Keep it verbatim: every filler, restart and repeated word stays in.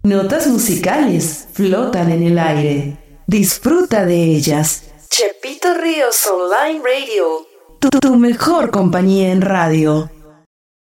Notas musicales flotan en el aire. Disfruta de ellas. Chepito Ríos Online Radio. Tu, tu mejor compañía en radio.